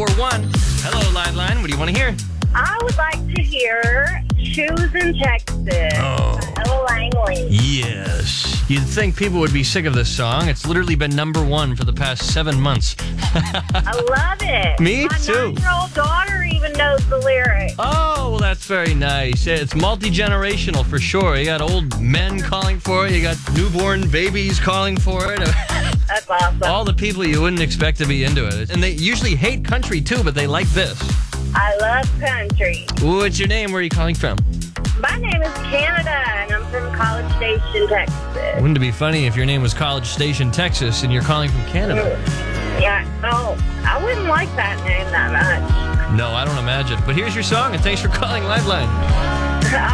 941. Hello, Liveline. What do you want to hear? I would like to hear Shoes in Texas. Oh. by Ella Langley. Yes. You'd think people would be sick of this song. It's literally been number one for the past 7 months. I love it. Me too. My 9-year-old daughter even knows the lyrics. Oh, well, that's very nice. It's multi-generational for sure. You got old men calling for it. You got newborn babies calling for it. That's awesome. All the people you wouldn't expect to be into it. And they usually hate country, too, but they like this. I love country. What's your name? Where are you calling from? My name is Canada, and I'm from College Station, Texas. Wouldn't it be funny if your name was College Station, Texas, and you're calling from Canada? Yeah, no, I wouldn't like that name that much. No, I don't imagine. But here's your song, and thanks for calling Liveline.